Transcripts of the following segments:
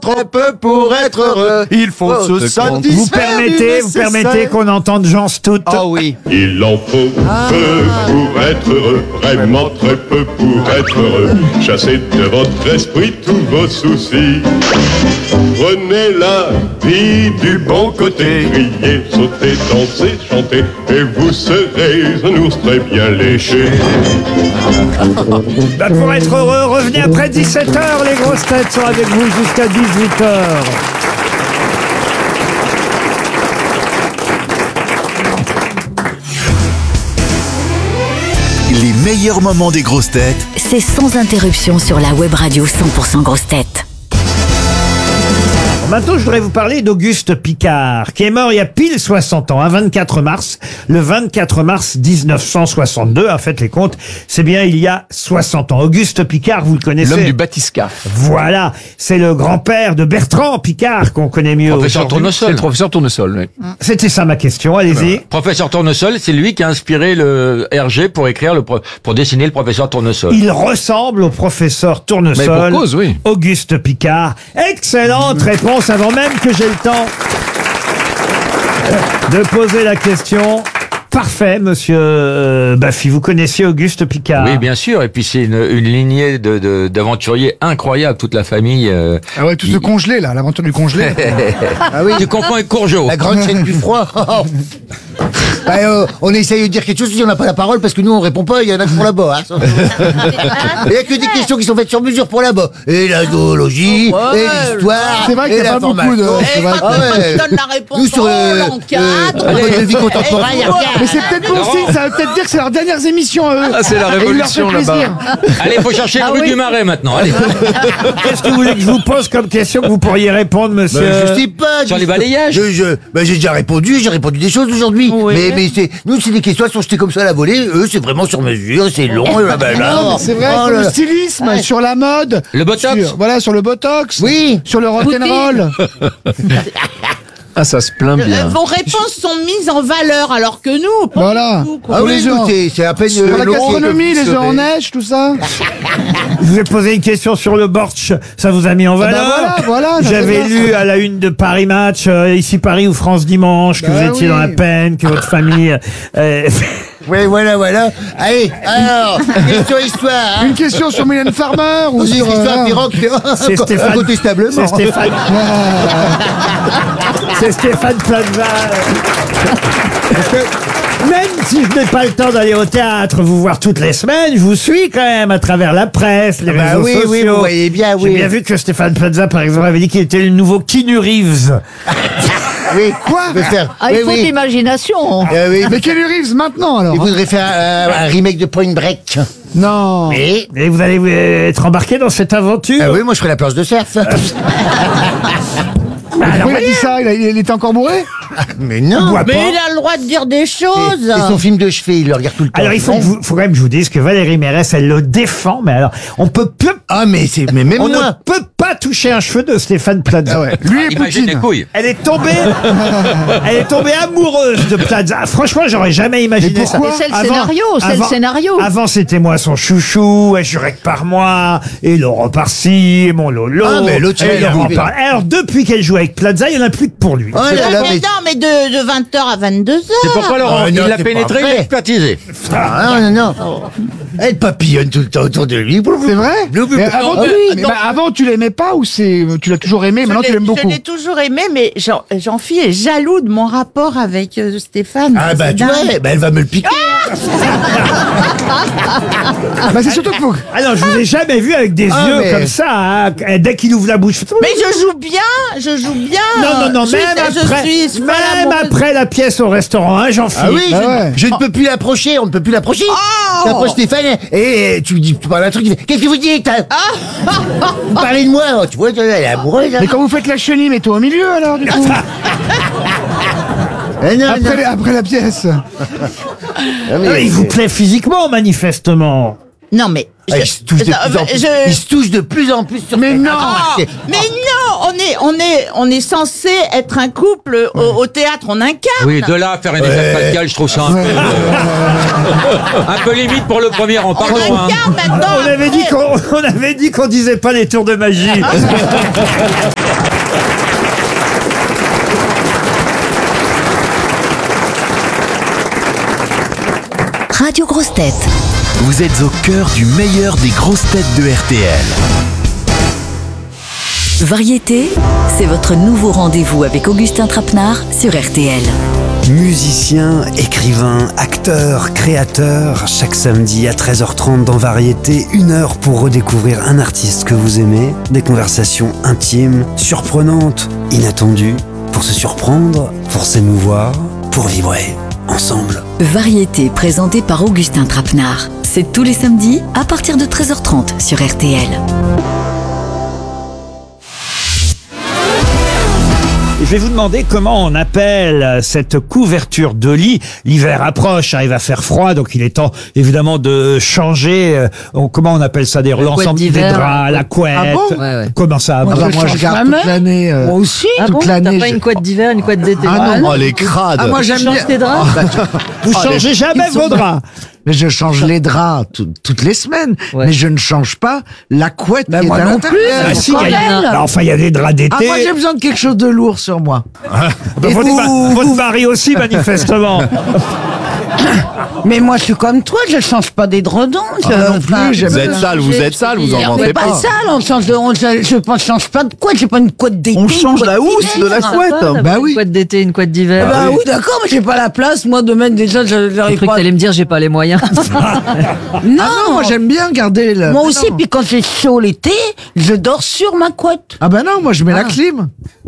trop peu pour être heureux. Il faut se satisfaire. Vous permettez qu'on entende Jean Stout. Ah oui. Il en faut peu pour être heureux, vraiment très peu pour être heureux. Chassez de votre esprit tous vos soucis. Prenez la vie du bon côté, criez, sautez, dansez, chantez, et vous serez un ours très bien léché. Bah, pour être heureux, revenez après 17h. Les grosses têtes sont avec vous jusqu'à 18h. Les meilleurs moments des grosses têtes, c'est sans interruption sur la web radio 100% grosses têtes. Maintenant, je voudrais vous parler d'Auguste Piccard, qui est mort il y a pile 60 ans, un 24 mars, le 24 mars 1962. En fait, les comptes, c'est bien il y a 60 ans. Auguste Piccard, vous le connaissez. L'homme du bathyscaphe. Voilà, c'est le grand-père de Bertrand Piccard, qu'on connaît mieux Professeur aujourd'hui. Tournesol. C'est le professeur Tournesol, oui. C'était ça ma question, allez-y. Professeur Tournesol, c'est lui qui a inspiré le Hergé pour écrire pour dessiner le professeur Tournesol. Il ressemble au professeur Tournesol. Mais pour cause, oui. Auguste Piccard. Excellente réponse avant même que j'ai le temps de poser la question. Parfait, monsieur Baffy. Vous connaissiez Auguste Piccard? Oui, bien sûr. Et puis c'est une lignée d'aventuriers incroyables, toute la famille. Ah ouais, tout ce congelé là, l'aventure du congelé. Ah oui. Tu confonds avec Courgeot. La grande chaîne du froid. On essaye de dire quelque chose si on n'a pas la parole parce que nous on répond pas, il y en a que pour là-bas. Hein. Il y a que des questions qui sont faites sur mesure pour là-bas. Et la zoologie, et l'histoire. C'est vrai qu'il y a pas beaucoup de. C'est vrai que- On donne la réponse Nous sur l'encadre. de vie contemporaine. Mais c'est peut-être bon signe, ça veut peut-être dire que c'est leurs dernières émissions à eux. Ah, c'est la Et il leur fait révolution, plaisir. là-bas. Allez, faut chercher le rue du Marais maintenant. Allez. Qu'est-ce que vous voulez que je vous pose comme question que vous pourriez répondre, monsieur? Je sais pas. Sur les balayages. J'ai déjà répondu, j'ai répondu des choses aujourd'hui. Mais nous c'est des questions qui sont jetées comme ça à la volée. Eux c'est vraiment sur mesure, c'est long. Non, mais c'est vrai, sur le stylisme, sur la mode. Le botox. Sur le botox. Oui. Sur le rock'n'roll. Ah, ça se plaint bien. Vos réponses sont mises en valeur alors que nous, pas Voilà. du tout, quoi. Ah Tous oui, les jours. c'est à peine Sur la long, gastronomie, les œufs en neige, tout ça. Je vous ai posé une question sur le Borch. Ça vous a mis en valeur? voilà, ça J'avais fait lu bien. à la une de Paris Match, ici Paris ou France Dimanche, que Bah vous étiez oui. dans la peine, que votre famille... Oui, voilà. Allez, alors, question histoire. Hein. Une question sur Mylène Farmer ou Sur sur. histoire Pirogue, C'est Stéphane. incontestablement. C'est Stéphane. C'est Stéphane Plaza. Parce que même si je n'ai pas le temps d'aller au théâtre vous voir toutes les semaines, je vous suis quand même à travers la presse, les réseaux oui, sociaux. oui, vous voyez bien, oui. J'ai bien vu que Stéphane Plaza, par exemple, avait dit qu'il était le nouveau Keanu Reeves. Oui, Quoi il veut faire. Ah, il oui, faut de oui. l'imagination. Oui, Mais Keanu Reeves maintenant alors. il voudrait faire un remake de Point Break. Non. Oui. Et vous allez être embarqué dans cette aventure? Ah oui, moi je ferai la planche de surf. Pourquoi il a dit ça il était encore bourré. Mais non. Bois Mais pas. il a le droit de dire des choses. C'est son film de chevet, il le regarde tout le temps. Alors il faut quand même que je vous dise que Valérie Mérès, elle le défend, mais alors on peut plus, Ah mais même on moi. ne peut pas toucher un cheveu de Stéphane Plaza. Ah ouais. Lui et Imagine les Poutine. couilles. Elle est tombée amoureuse de Plaza. Franchement, j'aurais jamais imaginé Mais ça. pourquoi C'est le scénario, c'est le scénario. Avant, c'était moi son chouchou, elle jurait que par moi, et Laurent par-ci, et mon Lolo. Ah, mais l'autre, et il a Laurent arrivé. par... Alors, depuis qu'elle joue avec Plaza, il n'y en a plus que pour lui. Oh là là, mais... Non, mais de 20h à 22h. C'est pourquoi Laurent, Ah, il non, l'a c'est pénétré, pas il vrai. l'a expertisé. Ah, non. Elle papillonne tout le temps autour de lui. C'est vrai. Mais avant, Ah oui, mais avant tu l'aimais pas ou tu l'as toujours aimé, maintenant tu l'aimes beaucoup. Je l'ai toujours aimé, mais Jean-Phi est jaloux de mon rapport avec Stéphane. Ah bah C'est tu vois, dingue. elle va me le piquer. Bah c'est surtout qu'il faut. Ah non, je vous ai jamais vu avec des Ah, yeux mais- comme ça, hein. Dès qu'il ouvre la bouche. Mais je joue bien. Non, Je suis folle même amoureuse. après la pièce au restaurant, hein, Jean-Philippe. Ah oui, Ah ouais. je ne peux plus l'approcher, on ne peut plus l'approcher. Oh. T'approches Stéphane et tu parles un truc, tu fais, qu'est-ce que vous dites Vous parlez de moi, tu vois, elle est amoureuse. Hein. Mais quand vous faites la chenille, mettez-toi au milieu alors du coup. Non, Après la pièce. Ah, il vous plaît physiquement, manifestement. Non, mais... Ah, il se touche de plus en plus. Il se touche de plus en plus sur Mais non. Oh, mais non, on est censé être un couple au théâtre, on incarne. Oui, de là à faire une effet Pascal, je trouve ça un peu limite pour le premier rang. On Pardon. Hein. incarne maintenant. On avait dit qu'on disait pas les tours de magie. Radio Grosses Têtes. Vous êtes au cœur du meilleur des grosses têtes de RTL. Variété, c'est votre nouveau rendez-vous avec Augustin Trapenard sur RTL. Musicien, écrivain, acteur, créateur, chaque samedi à 13h30 dans Variété, 1 heure pour redécouvrir un artiste que vous aimez, des conversations intimes, surprenantes, inattendues, pour se surprendre, pour s'émouvoir, pour vibrer ensemble. Variété présentée par Augustin Trapenard. C'est tous les samedis à partir de 13h30 sur RTL. Je vais vous demander comment on appelle cette couverture de lit. L'hiver approche, il va faire froid, donc il est temps évidemment de changer. Comment on appelle ça d'ailleurs? L'ensemble des draps, la couette. Ah bon? Ouais. Comment ça? Moi, je garde toute l'année. Moi aussi. Toute l'année. T'as pas une couette d'hiver, une couette d'été? Ah non. Oh, les crades. Ah, moi, j'aime Tu changes bien. tes draps? Vous changez jamais vos draps? Mais je change les draps toutes les semaines. Ouais. Mais je ne change pas la couette qui est moi à non l'intérieur. Ah, si, enfin, il y a des draps d'été. Ah, moi, j'ai besoin de quelque chose de lourd sur moi. Votre mari aussi, manifestement. Mais moi, je suis comme toi, je change pas des dredons. non plus, j'aime Vous êtes sale, vous en On mentez n'est pas pas. sale, on change de, je change pas de couette, j'ai pas une couette d'été. On change une la couette housse de la d'hiver. couette. Bah oui. Une couette d'été, une couette d'hiver. Bah oui, d'accord, mais j'ai pas la place, moi, de mettre déjà, J'ai j'arrive cru que pas. t'allais me dire j'ai pas les moyens. Non, Ah non, moi j'aime bien garder le. moi Ah aussi, non. puis quand j'ai chaud l'été, je dors sur ma couette. Ah bah non, moi je mets la clim.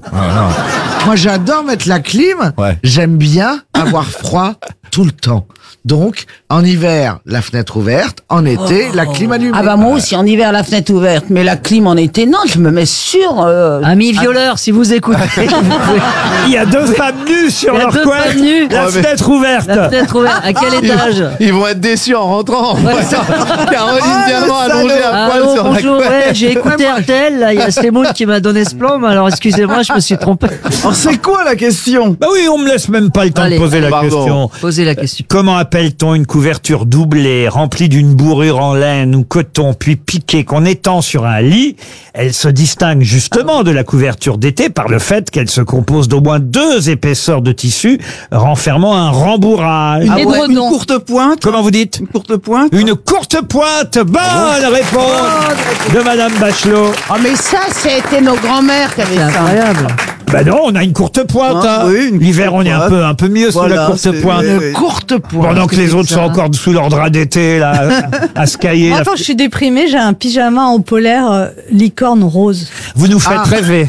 Moi j'adore mettre la clim. Ouais. J'aime bien avoir froid tout le temps. Donc, en hiver, la fenêtre ouverte. En été, la clim allumée. Ah bah moi aussi, en hiver, la fenêtre ouverte, mais la clim en été, non, je me mets sur... Amis violeurs, si vous écoutez. Il y a 2 femmes nues sur Il y a leur 2 couette. femmes nues. La fenêtre ouverte. La fenêtre ouverte. À quel étage? Ils vont être déçus en rentrant. Caroline vient allongée à poil Allô, sur la bonjour, couette. ouais, j'ai écouté RTL, là, il y a Semoun qui m'a donné ce plan, mais alors excusez-moi, je me suis trompé. Alors c'est quoi la question? Bah oui, on me laisse même pas le temps Allez, de poser la pardon. question. Posez la question. Comment appelle-t-on une couverture doublée, remplie d'une bourrure en laine ou coton, puis piquée, qu'on étend sur un lit? Elle se distingue justement de la couverture d'été par le fait qu'elle se compose d'au moins 2 épaisseurs de tissu renfermant un rembourrage. Une édredon. Courte pointe. Comment vous dites? Une courte pointe. Une courte pointe. Bonne réponse de Madame Bachelot. Oh mais ça, c'était nos grands-mères qui avaient C'est ça. incroyable. Bah non, on a une courte pointe. Ah, hein. oui, une L'hiver, courte on est un peu mieux sous la courte pointe. Une courte pointe. Pendant que les autres sont encore sous leur drap d'été, là, à se cailler. Moi, quand je suis déprimée, j'ai un pyjama en polaire licorne rose. Vous nous faites rêver.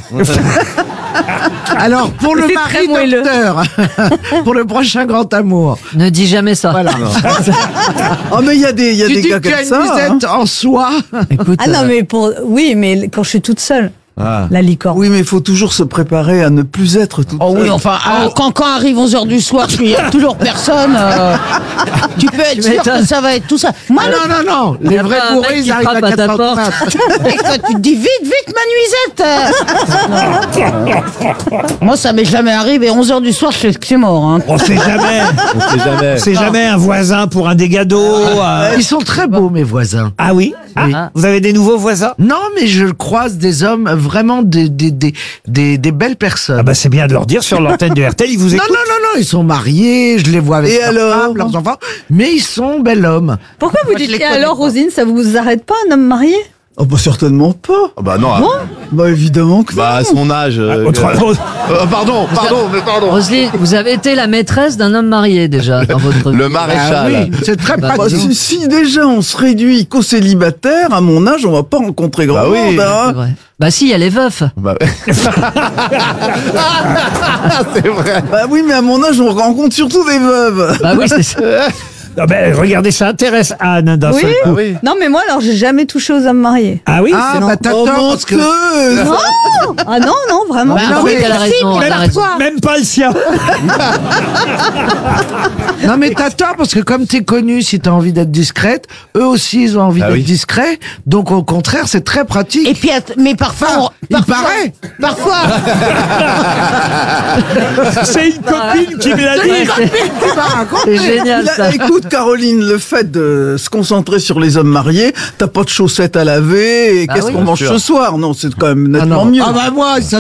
Alors, pour le C'est mari très moelleux. docteur, pour le prochain grand amour. Ne dis jamais ça. Voilà. Oh, mais il y a des Tu dis gars que tu comme as une ça. visette en soie. Écoute, Ah non, mais oui, mais quand je suis toute seule, la licorne. Oui, mais il faut toujours se préparer à ne plus être toute Oh oui, seule. enfin, quand arrive 11h du soir, qu'il n'y a toujours personne, tu peux être sûr que ça va être tout ça. Moi, Non. Les y a vrais pas un bourrés, mec ils qui arrivent à frappe à ta 4h du porte. mat. quand tu te dis vite, ma nuisette. Moi, ça m'est jamais arrivé. 11h du soir, je sais que c'est mort. Hein. On sait jamais. On sait jamais. C'est jamais un voisin pour un dégât d'eau. Ils sont très beaux, mes voisins. Ah oui? Ah, vous avez des nouveaux voisins? Non, mais je croise des hommes vraiment des belles personnes. Ah bah c'est bien de leur dire sur l'antenne de RTL, ils vous Non, écoutent. non, ils sont mariés, je les vois avec Et leurs alors femmes, leurs enfants, mais ils sont bel hommes. Pourquoi vous Moi, je dites les et connais alors, pas. Rosine, ça vous arrête pas, un homme marié? Oh, bah, certainement pas. Ah bah non. Bah, évidemment que Bah à son âge. Pardon. Roselyne, vous avez été la maîtresse d'un homme marié déjà dans votre vie. Le Ah maréchal. oui, c'est très Bah, pratique. Bah, si déjà on se réduit qu'aux célibataires, à mon âge, on va pas rencontrer grand Bah oui. monde. hein. C'est vrai. Bah si, il y a les veufs. Bah, c'est vrai. Bah oui, mais à mon âge, on rencontre surtout des veuves. Bah oui, c'est ça. Non, ben, regardez, ça intéresse Anne d'un Oui. seul coup. Oui. Non, mais moi, alors, j'ai jamais touché aux hommes mariés. Ah oui? Ah, bah t'as Oh, tort, parce que... menteuse. Ah non, vraiment. Bah, non, oui, mais elle a si, raison, mais elle a la raison. foi. Même pas le sien. Non, mais t'as tort, parce que comme t'es connue, si t'as envie d'être discrète, eux aussi, ils ont envie Ah d'être oui. discrets. Donc, au contraire, c'est très pratique. Et puis, mais parfois, il paraît. Parfois, C'est une copine qui me l'a dit. Ouais, c'est- c'est génial ça. Écoute, Caroline, le fait de se concentrer sur les hommes mariés, t'as pas de chaussettes à laver, et Bah qu'est-ce oui. qu'on mange Bien ce sûr. soir? Non, c'est quand même Ah nettement non. mieux. Ah bah moi, ça